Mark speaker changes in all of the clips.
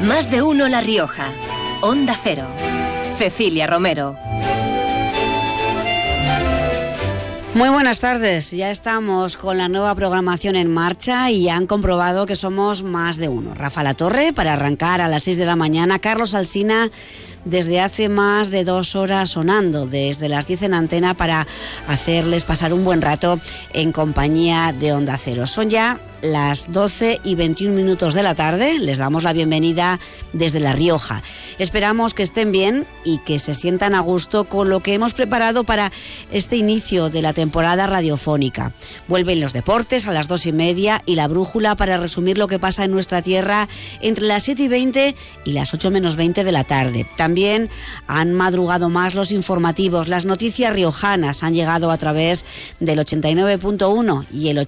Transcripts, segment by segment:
Speaker 1: Más de uno La Rioja. Onda Cero. Cecilia Romero.
Speaker 2: Muy buenas tardes, ya estamos con la nueva programación en marcha y ya han comprobado que somos más de uno. Rafa Latorre para arrancar a las 6 de la mañana, Carlos Alsina desde hace más de 2 horas sonando, desde las 10 en antena para hacerles pasar un buen rato en compañía de Onda Cero. Son ya las 12 y 21 minutos de la tarde, les damos la bienvenida desde La Rioja. Esperamos que estén bien y que se sientan a gusto con lo que hemos preparado para este inicio de la temporada radiofónica. Vuelven los deportes a las 2:30 y la brújula para resumir lo que pasa en nuestra tierra entre las 7:20 y las 8 menos 20 de la tarde. También han madrugado más los informativos. Las noticias riojanas han llegado a través del 89.1 y el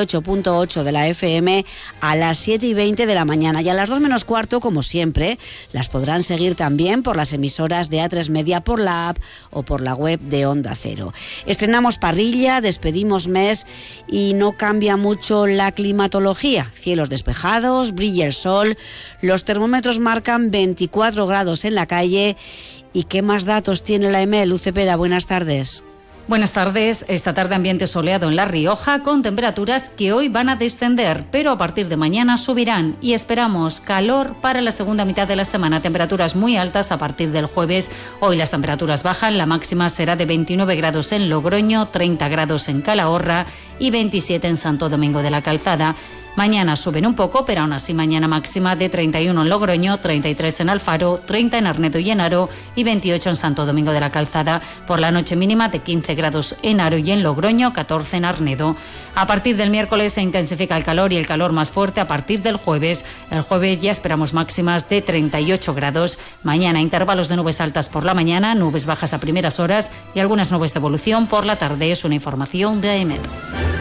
Speaker 2: 88.8 de la FM a las 7:20 de la mañana. Y a las 2 menos cuarto, como siempre, las podrán seguir también por las emisoras de A3 Media, por la app o por la web de Onda Cero. Estrenamos parrilla, despedimos mes y no cambia mucho la climatología. Cielos despejados, brilla el sol, los termómetros marcan 24 grados en la calle. ¿Y qué más datos tiene la EMET? Luz Cepeda, buenas tardes.
Speaker 3: Buenas tardes. Esta tarde ambiente soleado en La Rioja con temperaturas que hoy van a descender, pero a partir de mañana subirán y esperamos calor para la segunda mitad de la semana. Temperaturas muy altas a partir del jueves. Hoy las temperaturas bajan, la máxima será de 29 grados en Logroño, 30 grados en Calahorra y 27 en Santo Domingo de la Calzada. Mañana suben un poco, pero aún así mañana máxima de 31 en Logroño, 33 en Alfaro, 30 en Arnedo y en Haro y 28 en Santo Domingo de la Calzada. Por la noche mínima de 15 grados en Haro y en Logroño, 14 en Arnedo. A partir del miércoles se intensifica el calor y el calor más fuerte a partir del jueves. El jueves ya esperamos máximas de 38 grados. Mañana intervalos de nubes altas por la mañana, nubes bajas a primeras horas y algunas nubes de evolución por la tarde. Es una información de AEMET.